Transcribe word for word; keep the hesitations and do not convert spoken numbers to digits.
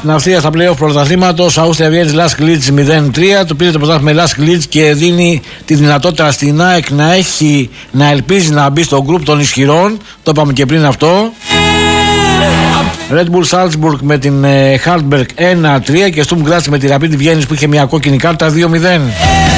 στην Αυστρία στα play-off πρωταθλήματος, Austria Vienna Lask Linz μηδέν τρία. Το πήρε το πρωτάθλημα Lask Linz και δίνει τη δυνατότητα στην ΑΕΚ να έχει, να ελπίζει να μπει στο γκρουπ των ισχυρών. Το είπαμε και πριν αυτό. Red Bull Salzburg με την Hartberg ένα τρία και Sturm Graz με τη Rapid Βιέννης που είχε μια κόκκινη κάρτα δύο μηδέν.